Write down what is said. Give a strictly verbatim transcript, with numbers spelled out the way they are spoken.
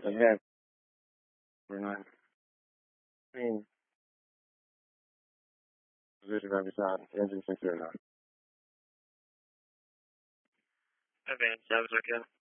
Ahead. We're not. I mean, position every time. Engine six or not. Advance, that was okay.